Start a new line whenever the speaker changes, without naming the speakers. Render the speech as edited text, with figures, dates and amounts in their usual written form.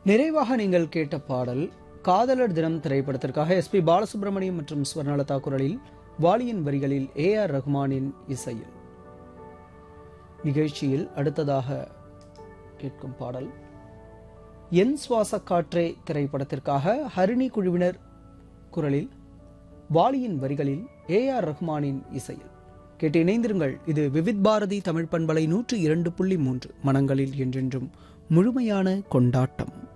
நிறைவாக நீங்கள் கேட்ட பாடல் காதலர் தினம் திரைப்படத்திற்காக எஸ்பி பாலசுப்ரமணியம் மற்றும் ஸ்வர்ணலதா குரலில், வாலியின் வரிகளில் AR ரஹ்மானின் இசையில். நிகழ்ச்சியில் அடுத்ததாக கேட்கும் பாடல் என் சுவாச காற்றே திரைப்படத்திற்காக ஹரிணி குழுவினர் குரலில், வாலியின் வரிகளில் AR ரஹ்மானின் இசையில். கேட்டு இணைந்திருங்கள். இது விவித் பாரதி தமிழ் பண்பலை 102.3 மனங்களில் என்றென்றும் முழுமையான கொண்டாட்டம்.